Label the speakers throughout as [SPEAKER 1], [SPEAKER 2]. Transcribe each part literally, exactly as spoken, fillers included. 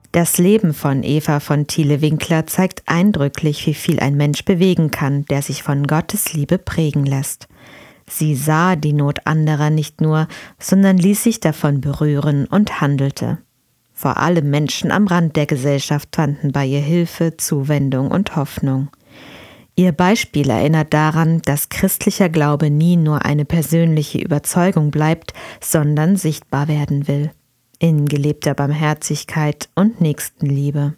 [SPEAKER 1] Das Leben von Eva von Thiele-Winkler zeigt eindrücklich, wie viel ein Mensch bewegen kann, der sich von Gottes Liebe prägen lässt. Sie sah die Not anderer nicht nur, sondern ließ sich davon berühren und handelte. Vor allem Menschen am Rand der Gesellschaft fanden bei ihr Hilfe, Zuwendung und Hoffnung. Ihr Beispiel erinnert daran, dass christlicher Glaube nie nur eine persönliche Überzeugung bleibt, sondern sichtbar werden will. In gelebter Barmherzigkeit und Nächstenliebe.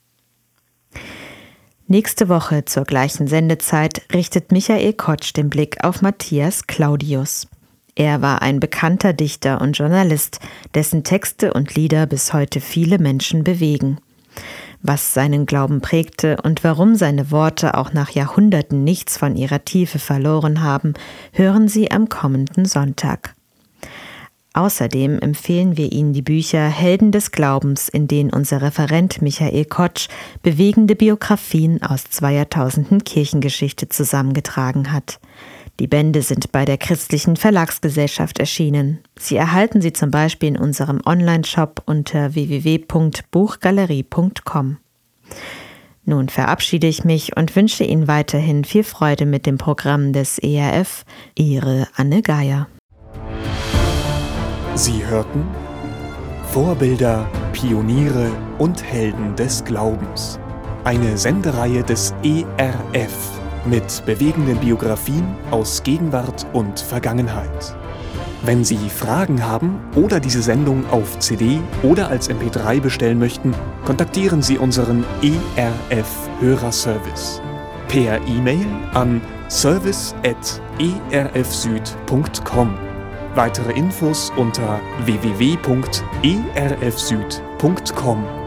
[SPEAKER 1] Nächste Woche zur gleichen Sendezeit richtet Michael Kotsch den Blick auf Matthias Claudius. Er war ein bekannter Dichter und Journalist, dessen Texte und Lieder bis heute viele Menschen bewegen. Was seinen Glauben prägte und warum seine Worte auch nach Jahrhunderten nichts von ihrer Tiefe verloren haben, hören Sie am kommenden Sonntag. Außerdem empfehlen wir Ihnen die Bücher Helden des Glaubens, in denen unser Referent Michael Kotsch bewegende Biografien aus zwei Jahrtausenden Kirchengeschichte zusammengetragen hat. Die Bände sind bei der Christlichen Verlagsgesellschaft erschienen. Sie erhalten Sie zum Beispiel in unserem Online-Shop unter w w w punkt buchgalerie punkt com. Nun verabschiede ich mich und wünsche Ihnen weiterhin viel Freude mit dem Programm des E R F. Ihre Anne Geier.
[SPEAKER 2] Sie hörten Vorbilder, Pioniere und Helden des Glaubens. Eine Sendereihe des E R F mit bewegenden Biografien aus Gegenwart und Vergangenheit. Wenn Sie Fragen haben oder diese Sendung auf C D oder als M P drei bestellen möchten, kontaktieren Sie unseren E R F-Hörerservice per E-Mail an service at e r f süd punkt com. Weitere Infos unter w w w punkt e r f süd punkt com.